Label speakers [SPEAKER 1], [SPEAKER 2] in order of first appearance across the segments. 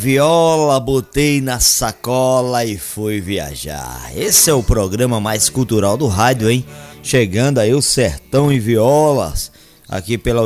[SPEAKER 1] Viola, botei na sacola e fui viajar. Esse é o programa mais cultural do rádio, hein? Chegando aí o Sertão em Violas, aqui pela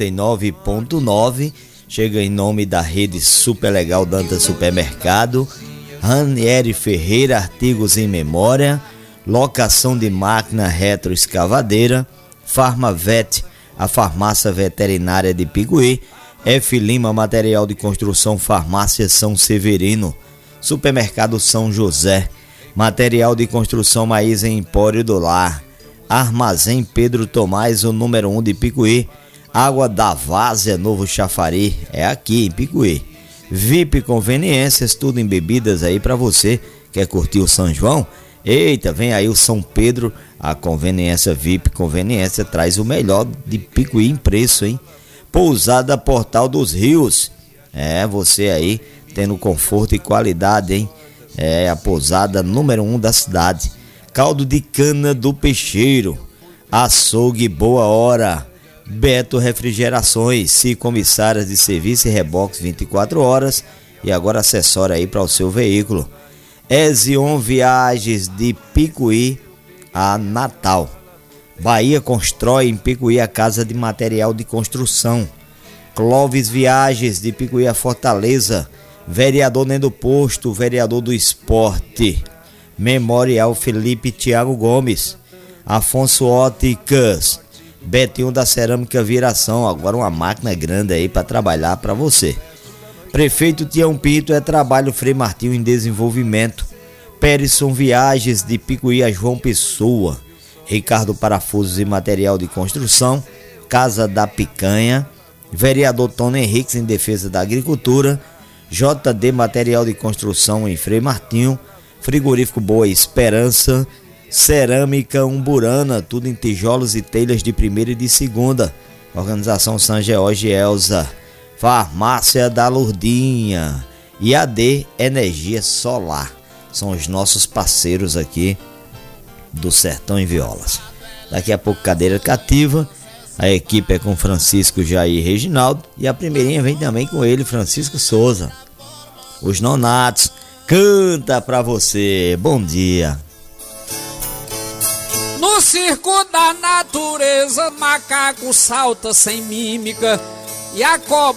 [SPEAKER 1] 89.9. Chega em nome da rede Super Legal Dantas Supermercado, Ranieri Ferreira Artigos em Memória, locação de máquina retroescavadeira, Farmavet, a farmácia veterinária de Picuí, F. Lima Material de Construção, Farmácia São Severino, Supermercado São José, Material de Construção Maísa em Empório do Lar, Armazém Pedro Tomás, o número 1 de Picuí, Água da Várzea, Novo Chafari, é aqui em Picuí. VIP Conveniências, tudo em bebidas aí pra você, quer curtir o São João? Eita, vem aí o São Pedro, a conveniência VIP Conveniência traz o melhor de Picuí em preço, hein? Pousada Portal dos Rios, você aí tendo conforto e qualidade, hein? É a pousada número 1 da cidade. Caldo de cana do Peixeiro, Açougue Boa Hora, Beto Refrigerações, Se comissárias de serviço e reboques 24 horas e agora acessório aí para o seu veículo. Ezion Viagens de Picuí a Natal. Bahia Constrói em Picuí a casa de material de construção. Clóvis Viagens de Picuí a Fortaleza. Vereador Nendo Posto, vereador do esporte. Memorial Felipe Thiago Gomes. Afonso Óticas. Betinho da Cerâmica Viração, agora uma máquina grande aí para trabalhar para você. Prefeito Tião Pinto é trabalho Frei Martinho em desenvolvimento. Perisson Viagens de Picuí a João Pessoa. Ricardo Parafusos e Material de Construção, Casa da Picanha, vereador Tony Henriques em defesa da agricultura, JD Material de Construção em Frei Martinho, frigorífico Boa Esperança, Cerâmica Umburana, tudo em tijolos e telhas de primeira e de segunda, Organização São George Elza, Farmácia da Lourdinha e AD Energia Solar, são os nossos parceiros aqui do Sertão em Violas. Daqui a pouco Cadeira Cativa, a equipe é com Francisco Jair Reginaldo e a primeirinha vem também com ele, Francisco Souza. Os Nonatos, canta pra você, bom dia.
[SPEAKER 2] No circo da natureza, macaco salta sem mímica e a cobra